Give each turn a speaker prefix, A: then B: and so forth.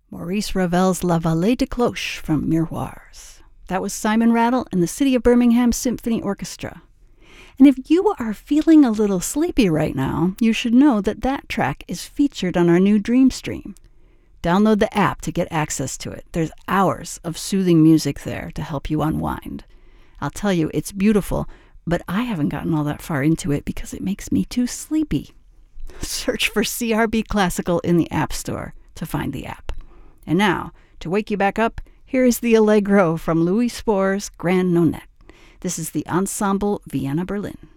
A: Maurice Ravel's La Vallée de Cloche from Miroirs. That was Simon Rattle and the City of Birmingham Symphony Orchestra. And if you are feeling a little sleepy right now, you should know that that track is featured on our new Dream Stream. Download the app to get access to it. There's hours of soothing music there to help you unwind. I'll tell you, it's beautiful, but I haven't gotten all that far into it because it makes me too sleepy. Search for CRB Classical in the App Store to find the app. And now, to wake you back up, here is the Allegro from Louis Spohr's Grand Nonette. This is the Ensemble Vienna Berlin.